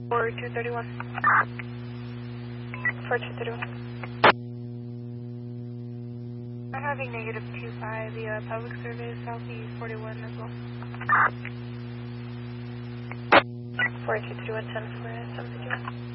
4231. 4231. I'm having negative 25 via public service, Southeast 41 as well. 4231, 10 for 751.